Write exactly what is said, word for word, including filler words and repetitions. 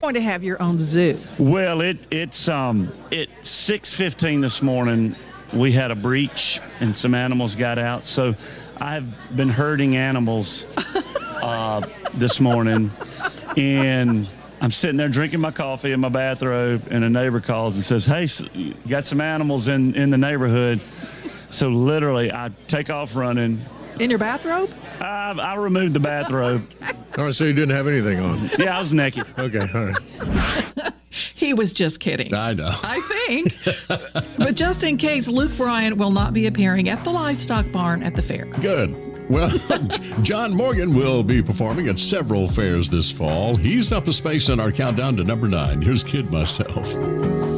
Going to have your own zoo. Well, it it's um at six fifteen this morning. We had a breach and some animals got out. So I've been herding animals uh, this morning, and I'm sitting there drinking my coffee in my bathrobe, and a neighbor calls and says, "Hey, you got some animals in, in the neighborhood." So literally, I take off running. In your bathrobe? I, I removed the bathrobe. All right, so you didn't have anything on. Yeah, I was naked. Okay, all right. He was just kidding. I know. I think. But just in case, Luke Bryan will not be appearing at the livestock barn at the fair. Good. Well, John Morgan will be performing at several fairs this fall. He's up a space in our countdown to number nine. Here's Kid Myself.